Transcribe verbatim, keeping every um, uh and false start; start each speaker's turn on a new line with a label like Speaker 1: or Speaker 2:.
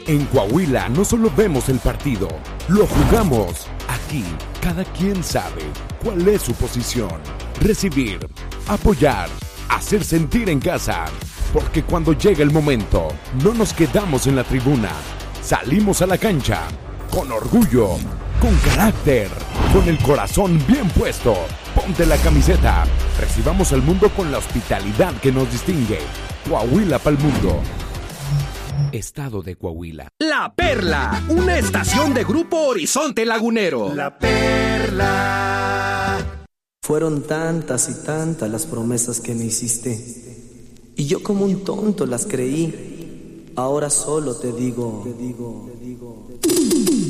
Speaker 1: En Coahuila no solo vemos el partido, lo jugamos. Aquí, cada quien sabe cuál es su posición. Recibir, apoyar, hacer sentir en casa. Porque cuando llega el momento, no nos quedamos en la tribuna. Salimos a la cancha, con orgullo, con carácter, con el corazón bien puesto. Ponte la camiseta. Recibamos al mundo con la hospitalidad que nos distingue. Coahuila pa'l mundo. Estado de Coahuila.
Speaker 2: La Perla, una estación de Grupo Horizonte Lagunero.
Speaker 3: La Perla.
Speaker 4: Fueron tantas y tantas las promesas que me hiciste, y yo como un tonto las creí. Ahora solo te digo, te digo, te digo.